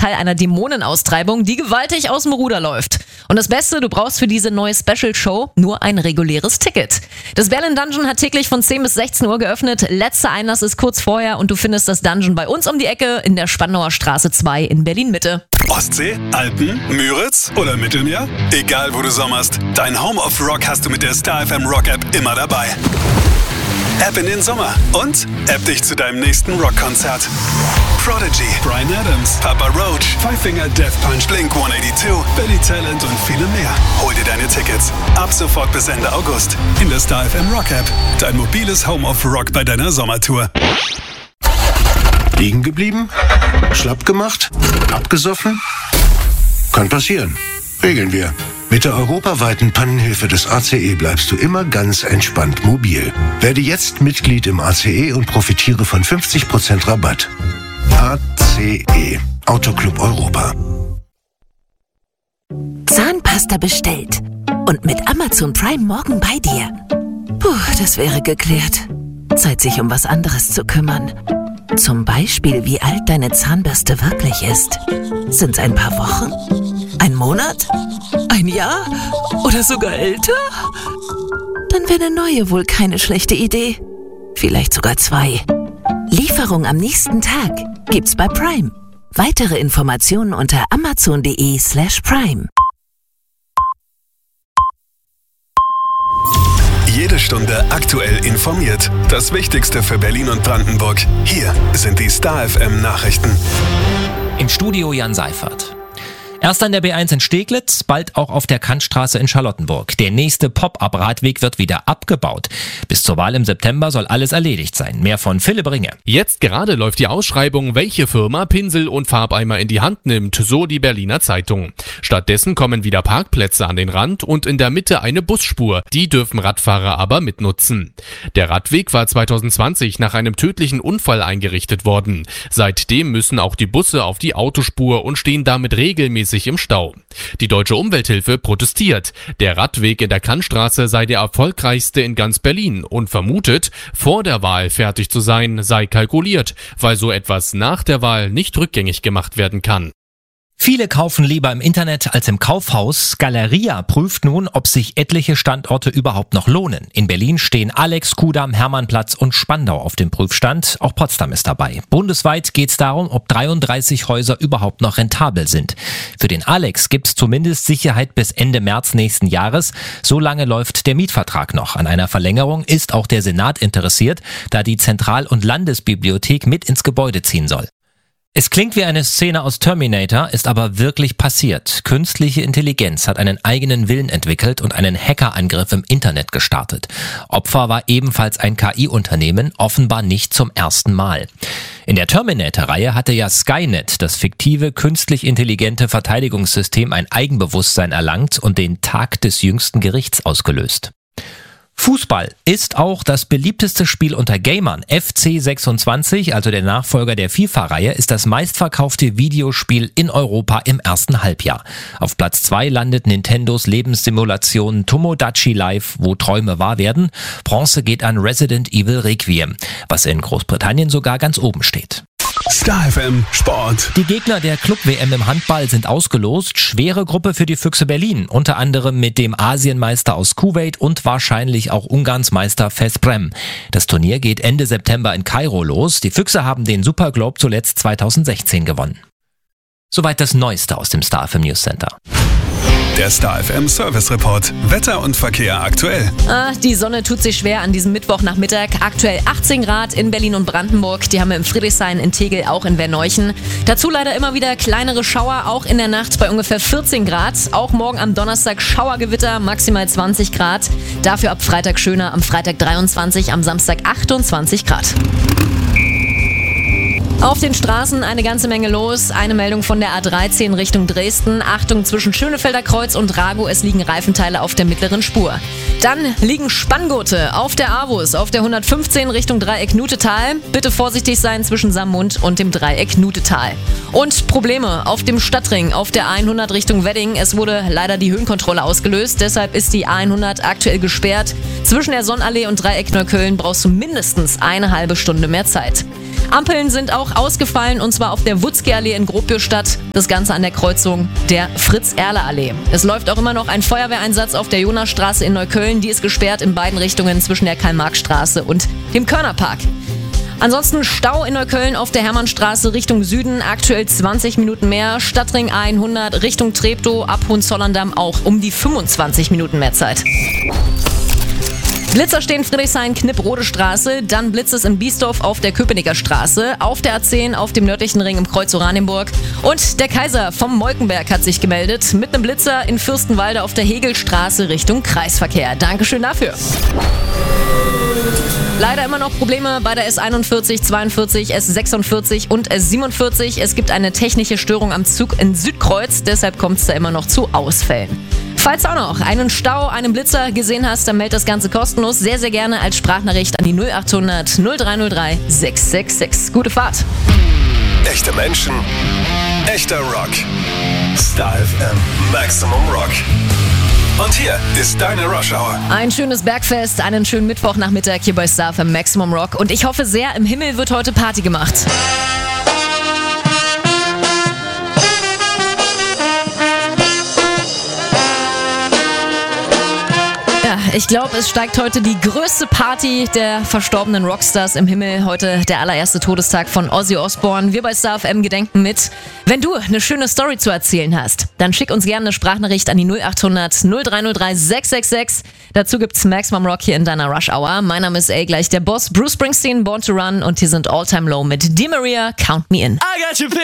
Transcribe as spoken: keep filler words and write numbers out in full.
Teil einer Dämonenaustreibung, die gewaltig aus dem Ruder läuft. Und das Beste, du brauchst für diese neue Special-Show nur ein reguläres Ticket. Das Berlin Dungeon hat täglich von zehn bis sechzehn Uhr geöffnet. Letzter Einlass ist kurz vorher und du findest das Dungeon bei uns um die Ecke in der Spandauer Straße zwei in Berlin-Mitte. Ostsee, Alpen, Müritz oder Mittelmeer? Egal wo du sommerst, dein Home of Rock hast du mit der Star F M Rock App immer dabei. App in den Sommer und App dich zu deinem nächsten Rockkonzert. Prodigy, Bryan Adams, Papa Roach, Five Finger Death Punch, Blink hundertzweiundachtzig, Billy Talent und viele mehr. Hol dir deine Tickets ab sofort bis Ende August in der Star F M Rock App. Dein mobiles Home of Rock bei deiner Sommertour. Liegen geblieben? Schlapp gemacht? Abgesoffen? Kann passieren. Regeln wir. Mit der europaweiten Pannenhilfe des A C E bleibst du immer ganz entspannt mobil. Werde jetzt Mitglied im A C E und profitiere von fünfzig Prozent Rabatt. A C E. Autoclub Europa. Zahnpasta bestellt. Und mit Amazon Prime morgen bei dir. Puh, das wäre geklärt. Zeit, sich um was anderes zu kümmern. Zum Beispiel, wie alt deine Zahnbürste wirklich ist. Sind's ein paar Wochen? Ein Monat? Ein Jahr? Oder sogar älter? Dann wäre eine neue wohl keine schlechte Idee. Vielleicht sogar zwei. Lieferung am nächsten Tag gibt's bei Prime. Weitere Informationen unter amazon.de slash prime. Jede Stunde aktuell informiert. Das Wichtigste für Berlin und Brandenburg. Hier sind die Star F M Nachrichten. Im Studio Jan Seifert. Erst an der B eins in Steglitz, bald auch auf der Kantstraße in Charlottenburg. Der nächste Pop-up-Radweg wird wieder abgebaut. Bis zur Wahl im September soll alles erledigt sein. Mehr von Philipp Ringe. Jetzt gerade läuft die Ausschreibung, welche Firma Pinsel und Farbeimer in die Hand nimmt, so die Berliner Zeitung. Stattdessen kommen wieder Parkplätze an den Rand und in der Mitte eine Busspur. Die dürfen Radfahrer aber mitnutzen. Der Radweg war zwanzig zwanzig nach einem tödlichen Unfall eingerichtet worden. Seitdem müssen auch die Busse auf die Autospur und stehen damit regelmäßig im Stau. Die Deutsche Umwelthilfe protestiert. Der Radweg in der Kantstraße sei der erfolgreichste in ganz Berlin und vermutet, vor der Wahl fertig zu sein, sei kalkuliert, weil so etwas nach der Wahl nicht rückgängig gemacht werden kann. Viele kaufen lieber im Internet als im Kaufhaus. Galeria prüft nun, ob sich etliche Standorte überhaupt noch lohnen. In Berlin stehen Alex, Kudamm, Hermannplatz und Spandau auf dem Prüfstand. Auch Potsdam ist dabei. Bundesweit geht es darum, ob dreiunddreißig Häuser überhaupt noch rentabel sind. Für den Alex gibt es zumindest Sicherheit bis Ende März nächsten Jahres. So lange läuft der Mietvertrag noch. An einer Verlängerung ist auch der Senat interessiert, da die Zentral- und Landesbibliothek mit ins Gebäude ziehen soll. Es klingt wie eine Szene aus Terminator, ist aber wirklich passiert. Künstliche Intelligenz hat einen eigenen Willen entwickelt und einen Hackerangriff im Internet gestartet. Opfer war ebenfalls ein K I-Unternehmen, offenbar nicht zum ersten Mal. In der Terminator-Reihe hatte ja Skynet, das fiktive, künstlich intelligente Verteidigungssystem, ein Eigenbewusstsein erlangt und den Tag des jüngsten Gerichts ausgelöst. Fußball ist auch das beliebteste Spiel unter Gamern. F C sechsundzwanzig, also der Nachfolger der FIFA-Reihe, ist das meistverkaufte Videospiel in Europa im ersten Halbjahr. Auf Platz zwei landet Nintendos Lebenssimulation Tomodachi Life, wo Träume wahr werden. Bronze geht an Resident Evil Requiem, was in Großbritannien sogar ganz oben steht. Star F M Sport. Die Gegner der Club-W M im Handball sind ausgelost. Schwere Gruppe für die Füchse Berlin. Unter anderem mit dem Asienmeister aus Kuwait und wahrscheinlich auch Ungarns Meister Veszprém. Das Turnier geht Ende September in Kairo los. Die Füchse haben den Super Globe zuletzt zweitausendsechzehn gewonnen. Soweit das Neueste aus dem Star F M News Center. Der Star F M Service Report. Wetter und Verkehr aktuell. Ah, die Sonne tut sich schwer an diesem Mittwochnachmittag. Aktuell achtzehn Grad in Berlin und Brandenburg. Die haben wir im Friedrichshain, in Tegel, auch in Verneuchen. Dazu leider immer wieder kleinere Schauer, auch in der Nacht bei ungefähr vierzehn Grad. Auch morgen am Donnerstag Schauergewitter, maximal zwanzig Grad. Dafür ab Freitag schöner, am Freitag dreiundzwanzig, am Samstag achtundzwanzig Grad. Auf den Straßen eine ganze Menge los. Eine Meldung von der A dreizehn Richtung Dresden. Achtung, zwischen Schönefelder Kreuz und Rago, es liegen Reifenteile auf der mittleren Spur. Dann liegen Spanngurte auf der Avus, auf der hundertfünfzehn Richtung Dreieck Nutetal. Bitte vorsichtig sein zwischen Sammund und dem Dreieck Nutetal. Und Probleme auf dem Stadtring, auf der A hundert Richtung Wedding. Es wurde leider die Höhenkontrolle ausgelöst, deshalb ist die A hundert aktuell gesperrt. Zwischen der Sonnenallee und Dreieck Neukölln brauchst du mindestens eine halbe Stunde mehr Zeit. Ampeln sind auch ausgefallen und zwar auf der Wutzki-Allee in Gropiusstadt. Das Ganze an der Kreuzung der Fritz-Erler-Allee. Es läuft auch immer noch ein Feuerwehreinsatz auf der Jonasstraße in Neukölln. Die ist gesperrt in beiden Richtungen zwischen der Karl-Marx-Straße und dem Körnerpark. Ansonsten Stau in Neukölln auf der Hermannstraße Richtung Süden, aktuell zwanzig Minuten mehr. Stadtring hundert Richtung Treptow, ab Hohenzollern-Damm auch um die fünfundzwanzig Minuten mehr Zeit. Blitzer stehen Friedrichshain-Knipp-Rode-Straße, dann Blitzes in Biesdorf auf der Köpenicker Straße, auf der A zehn auf dem nördlichen Ring im Kreuz Oranienburg und der Kaiser vom Molkenberg hat sich gemeldet mit einem Blitzer in Fürstenwalde auf der Hegelstraße Richtung Kreisverkehr. Dankeschön dafür. Leider immer noch Probleme bei der S einundvierzig, zweiundvierzig, S sechsundvierzig und S siebenundvierzig. Es gibt eine technische Störung am Zug in Südkreuz, deshalb kommt es da immer noch zu Ausfällen. Falls du auch noch einen Stau, einen Blitzer gesehen hast, dann melde das Ganze kostenlos sehr, sehr gerne als Sprachnachricht an die null achthundert null drei null drei sechs sechs sechs. Gute Fahrt! Echte Menschen, echter Rock. Star F M Maximum Rock. Und hier ist deine Rush Hour. Ein schönes Bergfest, einen schönen Mittwochnachmittag hier bei Star F M Maximum Rock. Und ich hoffe sehr, im Himmel wird heute Party gemacht. Ich glaube, es steigt heute die größte Party der verstorbenen Rockstars im Himmel. Heute der allererste Todestag von Ozzy Osbourne. Wir bei Star F M gedenken mit. Wenn du eine schöne Story zu erzählen hast, dann schick uns gerne eine Sprachnachricht an die null achthundert null drei null drei sechs sechs sechs. Dazu gibt's Maximum Rock hier in deiner Rush Hour. Mein Name ist A gleich der Boss, Bruce Springsteen, Born to Run und hier sind All Time Low mit Di Maria, Count Me In. I got your